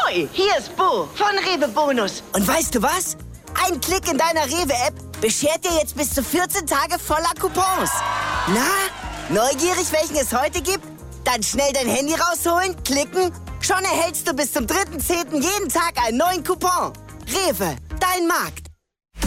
Ahoi, hier ist Bo von Rewe Bonus. Und weißt du was? Ein Klick in deiner Rewe-App beschert dir jetzt bis zu 14 Tage voller Coupons. Na, neugierig, welchen es heute gibt? Dann schnell dein Handy rausholen, klicken. Schon erhältst du bis zum 3.10. jeden Tag einen neuen Coupon. Rewe, dein Markt.